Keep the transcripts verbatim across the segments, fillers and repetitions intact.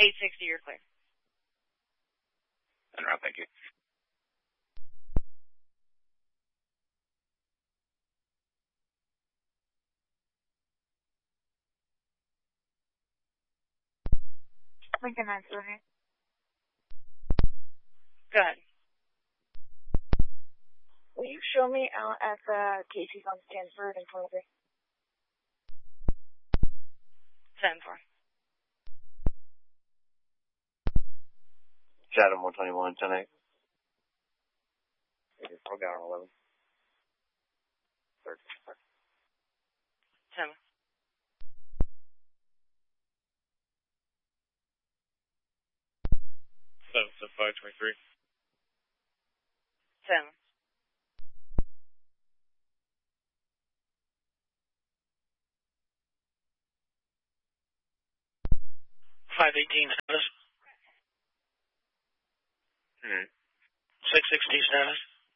eight sixty, you're clear. En route, thank you. Lincoln nine seven eight. Go ahead. Will you show me out at the Casey's on Stanford and twenty-three? ten four. Chatham one twenty-one, ten eight. I'll go on eleven. Third. ten. Seven, seven, five, twenty-three. ten. five eighteen status. Hmm. six sixty status.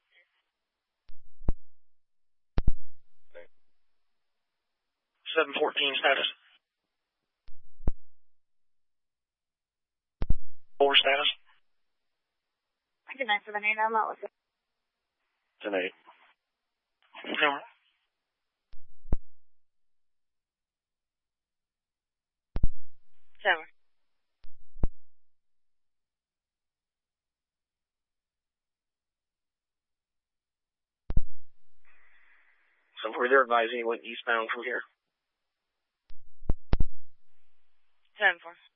Okay. seven fourteen status. four status. Lincoln nine seven eight, I'm out with it. ten eight. No. ten. So for their advising, he went eastbound from here. ten four.